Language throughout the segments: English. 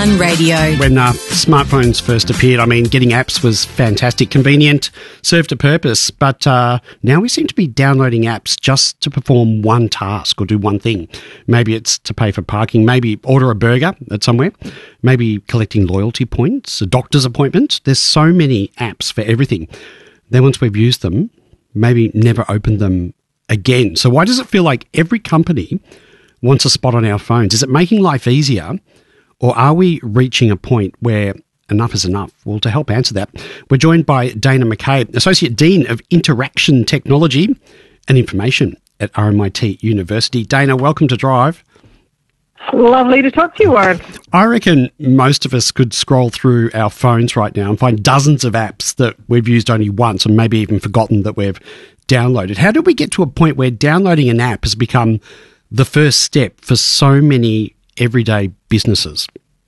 Fun Radio. When smartphones first appeared, I mean, getting apps was fantastic, convenient, served a purpose, but now we seem to be downloading apps just to perform one task or do one thing. Maybe it's to pay for parking, maybe order a burger at somewhere, maybe collecting loyalty points, a doctor's appointment. There's so many apps for everything. Then once we've used them, maybe never open them again. So why does it feel like every company wants a spot on our phones? Is it making life easier, or are we reaching a point where enough is enough? Well, to help answer that, we're joined by Dana McKay, Associate Dean of Interaction Technology and Information at RMIT University. Dana, welcome to Drive. Lovely to talk to you, Warren. I reckon most of us could scroll through our phones right now and find dozens of apps that we've used only once and maybe even forgotten that we've downloaded. How did we get to a point where downloading an app has become the first step for so many everyday businesses?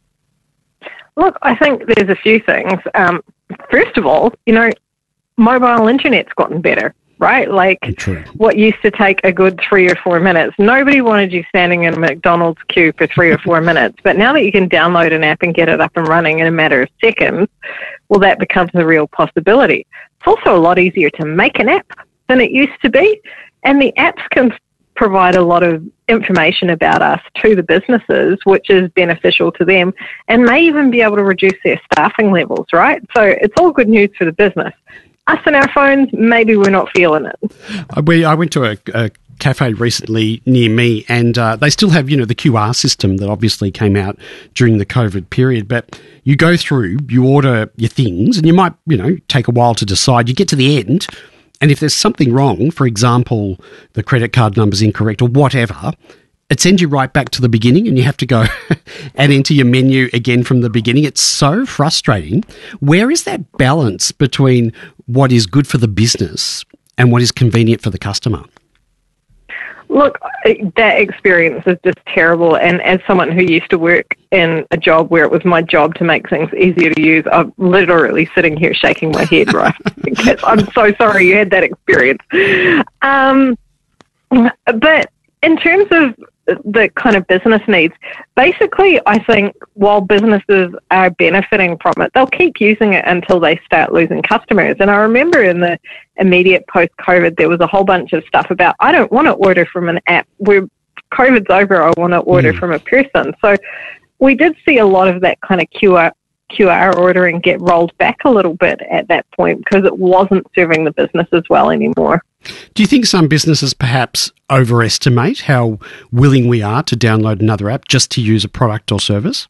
Look, I think there's a few things. First of all, mobile internet's gotten better, right? Like True. What used to take a good 3 or 4 minutes. Nobody wanted you standing in a McDonald's queue for 3 or 4 minutes. But now that you can download an app and get it up and running in a matter of seconds, well, that becomes a real possibility. It's also a lot easier to make an app than it used to be. And the apps can provide a lot of information about us to the businesses, which is beneficial to them and may even be able to reduce their staffing levels, right? So it's all good news for the business. Us and our phones, maybe we're not feeling it. I went to a cafe recently near me, and they still have, the QR system that obviously came out during the COVID period. But you go through, you order your things, and you might, take a while to decide. You get to the end, and if there's something wrong, for example, the credit card number's incorrect or whatever, it sends you right back to the beginning and you have to go and enter your menu again from the beginning. It's so frustrating. Where is that balance between what is good for the business and what is convenient for the customer? Look, that experience is just terrible. And as someone who used to work in a job where it was my job to make things easier to use, I'm literally sitting here shaking my head, right? Because I'm so sorry you had that experience. But in terms of the kind of business needs, basically, I think while businesses are benefiting from it, they'll keep using it until they start losing customers. And I remember in the immediate post-COVID, there was a whole bunch of stuff about, I don't want to order from an app. Where COVID's over, I want to order from a person. So we did see a lot of that kind of QR ordering get rolled back a little bit at that point because it wasn't serving the business as well anymore. Do you think some businesses perhaps overestimate how willing we are to download another app just to use a product or service?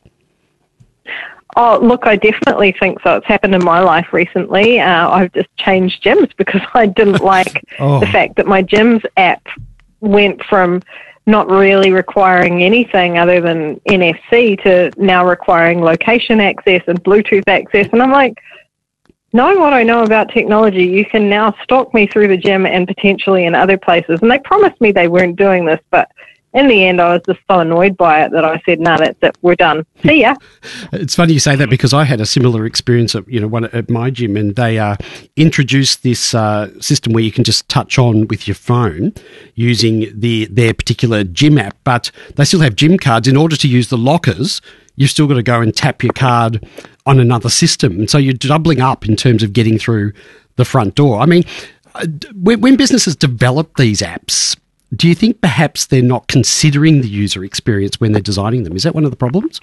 Oh, look, I definitely think so. It's happened in my life recently. I've just changed gyms because I didn't like the fact that my gyms app went from not really requiring anything other than NFC to now requiring location access and Bluetooth access. And I'm like, knowing what I know about technology, you can now stalk me through the gym and potentially in other places. And they promised me they weren't doing this, but in the end, I was just so annoyed by it that I said, no, that's it, we're done. See ya. It's funny you say that because I had a similar experience at my gym, and they introduced this system where you can just touch on with your phone using their particular gym app, but they still have gym cards. In order to use the lockers, you've still got to go and tap your card on another system. And so you're doubling up in terms of getting through the front door. I mean, when businesses develop these apps, do you think perhaps they're not considering the user experience when they're designing them? Is that one of the problems?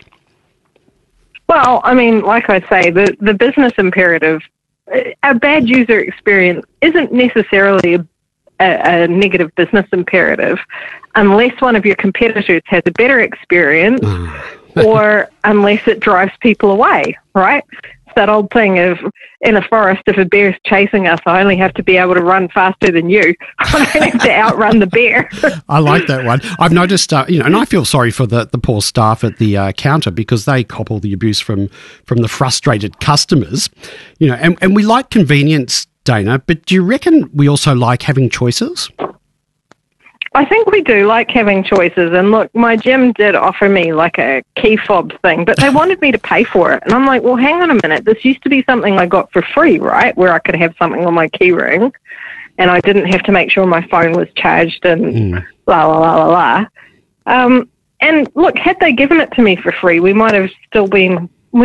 Well, I mean, like I say, the business imperative, a bad user experience isn't necessarily a negative business imperative unless one of your competitors has a better experience or unless it drives people away, right? It's that old thing of, in a forest, if a bear's chasing us, I only have to be able to run faster than you. I don't have to outrun the bear. I like that one. I've noticed, and I feel sorry for the poor staff at the counter because they cop all the abuse from the frustrated customers, and we like convenience, Dana, but do you reckon we also like having choices? I think we do like having choices. And look, my gym did offer me like a key fob thing, but they wanted me to pay for it. And I'm like, well, hang on a minute. This used to be something I got for free, right? Where I could have something on my key ring and I didn't have to make sure my phone was charged and la, la, la, la, la. And look, had they given it to me for free, they might still have been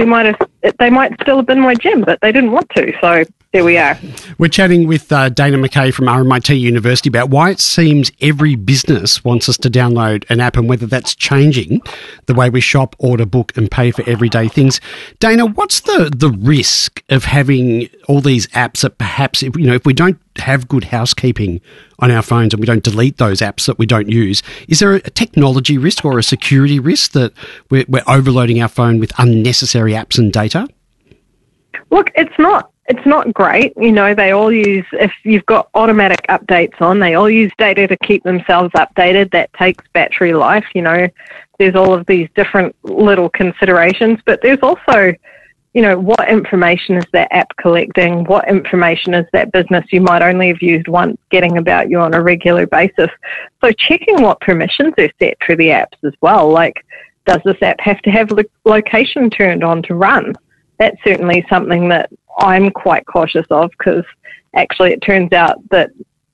my gym, but they didn't want to. So there we are. We're chatting with Dana McKay from RMIT University about why it seems every business wants us to download an app and whether that's changing the way we shop, order, book and pay for everyday things. Dana, what's the risk of having all these apps that perhaps, if we don't have good housekeeping on our phones and we don't delete those apps that we don't use, is there a technology risk or a security risk that we're overloading our phone with unnecessary apps and data? Look, it's not great. They all use, if you've got automatic updates on, they all use data to keep themselves updated. That takes battery life. There's all of these different little considerations, but there's also, what information is that app collecting? What information is that business you might only have used once getting about you on a regular basis? So checking what permissions are set for the apps as well. Like, does this app have to have location turned on to run? That's certainly something that I'm quite cautious of, because actually it turns out that,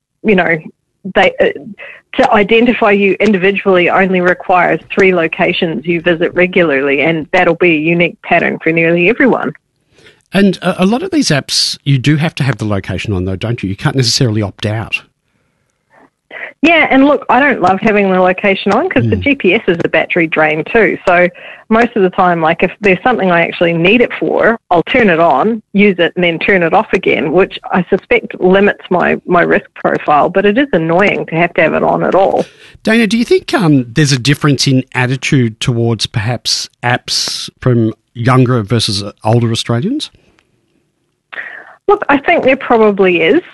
to identify you individually only requires 3 locations you visit regularly, and that'll be a unique pattern for nearly everyone. And a lot of these apps, you do have to have the location on, though, don't you? You can't necessarily opt out. Yeah, and look, I don't love having the location on because the GPS is a battery drain too. So most of the time, like if there's something I actually need it for, I'll turn it on, use it, and then turn it off again, which I suspect limits my risk profile, but it is annoying to have it on at all. Dana, do you think there's a difference in attitude towards perhaps apps from younger versus older Australians? Look, I think there probably is.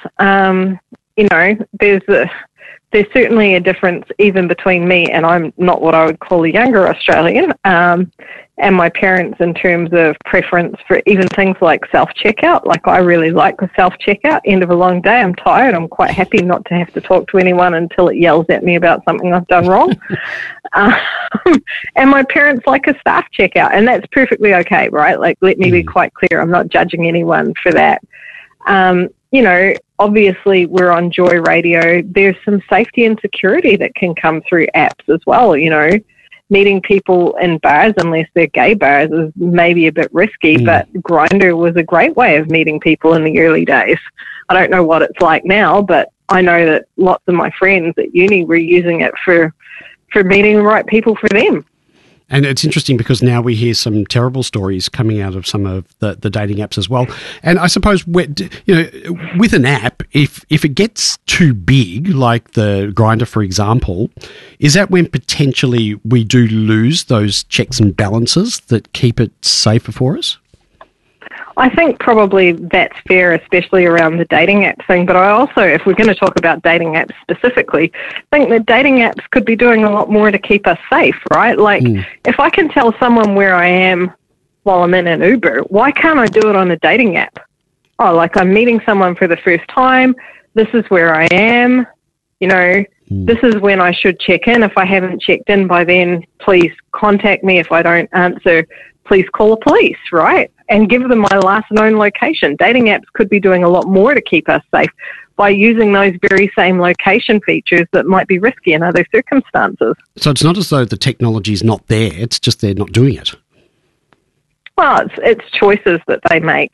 There's certainly a difference even between me, and I'm not what I would call a younger Australian, and my parents in terms of preference for even things like self-checkout. Like, I really like the self-checkout. End of a long day, I'm tired. I'm quite happy not to have to talk to anyone until it yells at me about something I've done wrong. And my parents like a staff checkout, and that's perfectly okay, right? Like, let me be quite clear. I'm not judging anyone for that. Obviously we're on Joy Radio. There's some safety and security that can come through apps as well. Meeting people in bars, unless they're gay bars, is maybe a bit risky, but Grindr was a great way of meeting people in the early days. I don't know what it's like now, but I know that lots of my friends at uni were using it for meeting the right people for them. And it's interesting because now we hear some terrible stories coming out of some of the dating apps as well. And I suppose, with an app, if it gets too big, like the Grindr, for example, is that when potentially we do lose those checks and balances that keep it safer for us? I think probably that's fair, especially around the dating app thing. But I also, if we're going to talk about dating apps specifically, think that dating apps could be doing a lot more to keep us safe, right? Like, if I can tell someone where I am while I'm in an Uber, why can't I do it on a dating app? Oh, like, I'm meeting someone for the first time. This is where I am. This is when I should check in. If I haven't checked in by then, please contact me. If I don't answer, please call the police, right? And give them my last known location. Dating apps could be doing a lot more to keep us safe by using those very same location features that might be risky in other circumstances. So it's not as though the technology is not there, it's just they're not doing it. Well, it's choices that they make,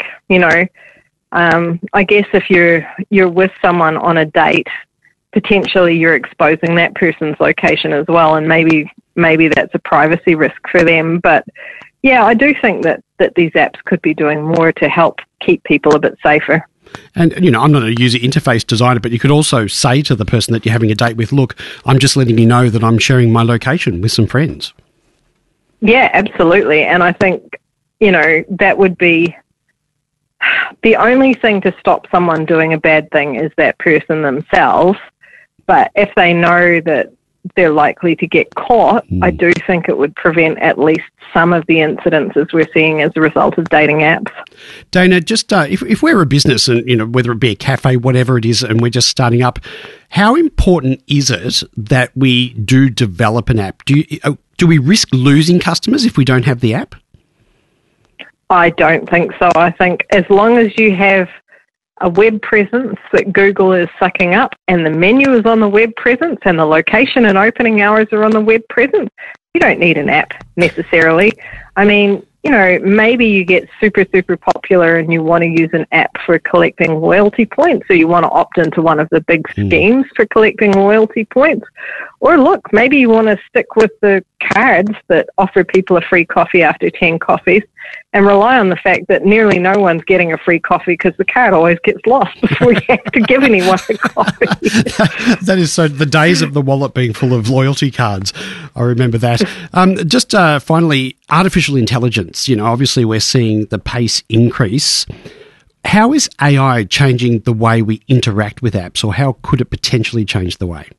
I guess if you're with someone on a date, potentially you're exposing that person's location as well, and maybe that's a privacy risk for them. But yeah, I do think that these apps could be doing more to help keep people a bit safer. And, I'm not a user interface designer, but you could also say to the person that you're having a date with, look, I'm just letting you know that I'm sharing my location with some friends. Yeah, absolutely. And I think, that would be the only thing to stop someone doing a bad thing is that person themselves. But if they know that they're likely to get caught, I do think it would prevent at least some of the incidences we're seeing as a result of dating apps. Dana, just if we're a business and, whether it be a cafe, whatever it is, and we're just starting up, how important is it that we do develop an app? Do we risk losing customers if we don't have the app? I don't think so. I think as long as you have a web presence that Google is sucking up, and the menu is on the web presence, and the location and opening hours are on the web presence, you don't need an app necessarily. I mean, you know, maybe you get super, super popular and you want to use an app for collecting loyalty points, or you want to opt into one of the big schemes for collecting loyalty points. Or look, maybe you want to stick with the cards that offer people a free coffee after 10 coffees and rely on the fact that nearly no one's getting a free coffee because the card always gets lost before you have to give anyone a coffee. That is so, the days of the wallet being full of loyalty cards. I remember that. Just finally, artificial intelligence. You know, obviously we're seeing the pace increase. How is AI changing the way we interact with apps, or how could it potentially change the way?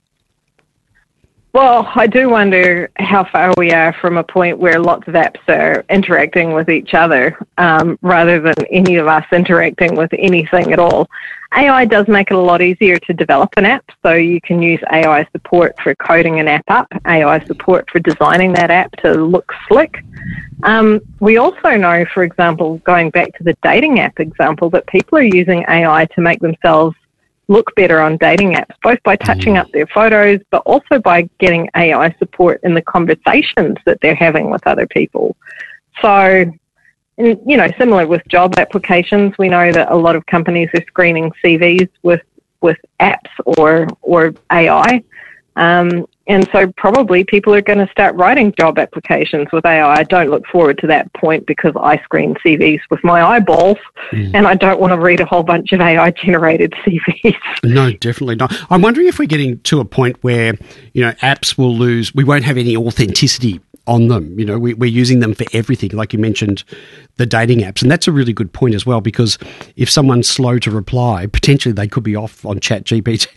Well, I do wonder how far we are from a point where lots of apps are interacting with each other rather than any of us interacting with anything at all. AI does make it a lot easier to develop an app, so you can use AI support for coding an app up, AI support for designing that app to look slick. We also know, for example, going back to the dating app example, that people are using AI to make themselves look better on dating apps, both by touching up their photos, but also by getting AI support in the conversations that they're having with other people. So, you know, similar with job applications, we know that a lot of companies are screening CVs with apps or AI. And so probably people are going to start writing job applications with AI. I don't look forward to that point because I screen CVs with my eyeballs and I don't want to read a whole bunch of AI-generated CVs. No, definitely not. I'm wondering if we're getting to a point where, you know, apps will lose, we won't have any authenticity on them. You know, we're using them for everything, like you mentioned, the dating apps. And that's a really good point as well, because if someone's slow to reply, potentially they could be off on ChatGPT